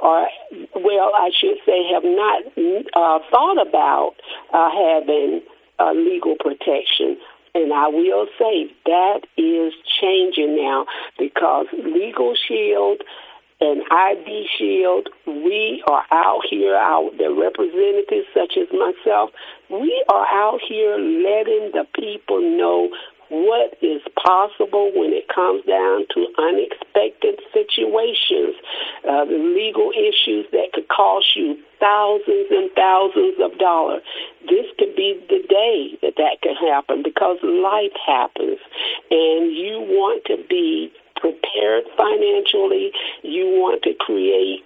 or, well, I should say have not thought about having legal protection. And I will say that is changing now, because Legal Shield and ID Shield, we are out here, the representatives such as myself, we are out here letting the people know what is possible when it comes down to unexpected situations, the legal issues that could cost you thousands and thousands of dollars. This could be the day that could happen, because life happens, and you want to be prepared financially. You want to create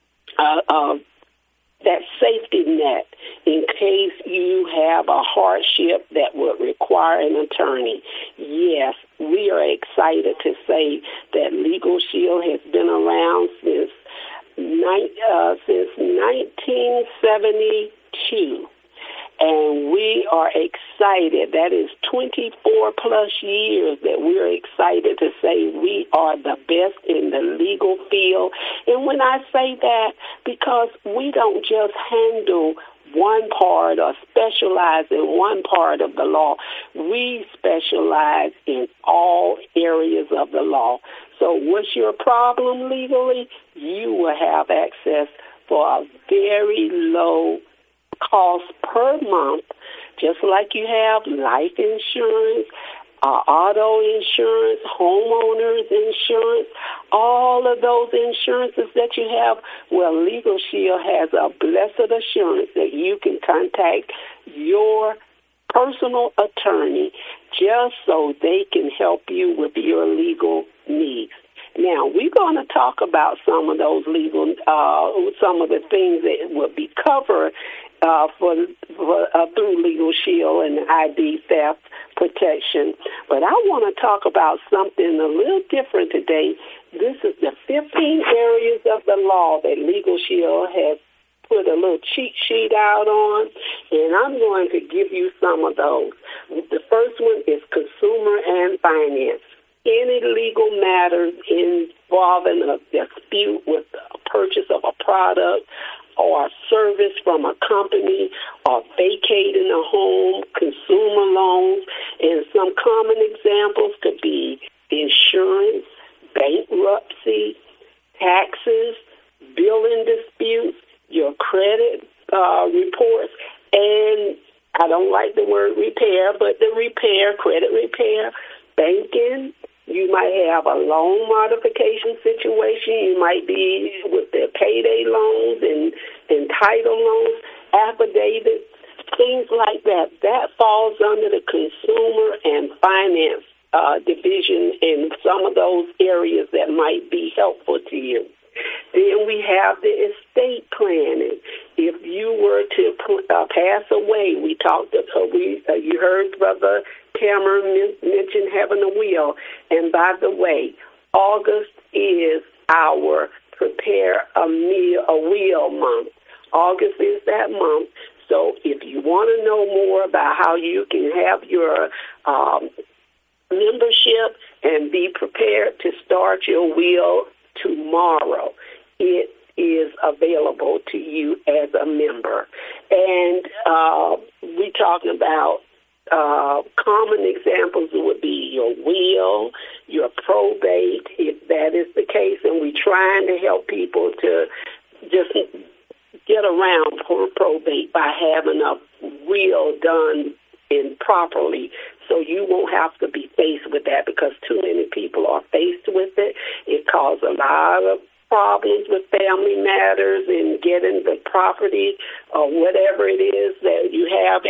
that safety net in case you have a hardship that would require an attorney. Yes, we are excited to say that Legal Shield has been around since 1972. And we are excited. That is 24 plus years that we're excited to say we are the best in the legal field. And when I say that, because we don't just handle one part or specialize in one part of the law. We specialize in all areas of the law. So what's your problem legally? You will have access for a very low cost per month, just like you have life insurance, auto insurance, homeowners insurance, all of those insurances that you have. Well, Legal Shield has a blessed assurance that you can contact your personal attorney just so they can help you with your legal needs. Now, we're going to talk about some of those legal, some of the things that will be covered through Legal Shield and ID theft protection. But I want to talk about something a little different today. This is the 15 areas of the law that Legal Shield has put a little cheat sheet out on, and I'm going to give you some of those. The first one is consumer and finance. Any legal matters involving a dispute with the purchase of a product or a service from a company, or vacating a home, consumer loans, and some common examples could be insurance, bankruptcy, taxes, billing disputes, your credit reports, and I don't like the word repair, but the repair, credit repair, banking. You might have a loan modification situation. You might be with the payday loans and title loans, affidavits, things like that. That falls under the consumer and finance division in some of those areas that might be helpful to you. Then we have the estate planning. If you were to pass away, you heard Brother Cameron mention having a will. And by the way, August is our Prepare a Will month. August is that month. So if you want to know more about how you can have your membership and be prepared to start your will tomorrow, it is available to you as a member. And we're talking about common examples would be your will, your probate, if that is the case. And we're trying to help people to just get around probate by having a will done properly, so you won't have to be faced with that, because too many people are faced with it. It causes a lot of problems with family matters and getting the property or whatever it is that you have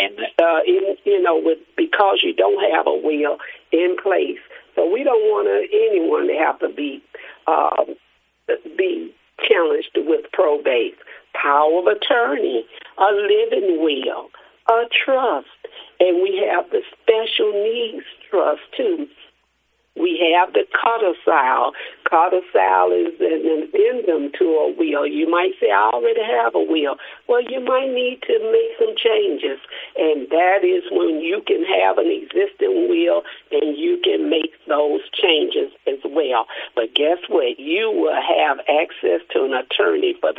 because you don't have a will in place. So we don't want anyone to have to be challenged with probate, power of attorney, a living will, a trust, and we have the special needs trust too. We have the codicil. Codicil is an addendum to a will. You might say, I already have a will. Well, you might need to make some changes, and that is when you can have an existing will and you can make those changes as well. But guess what? You will have access to an attorney for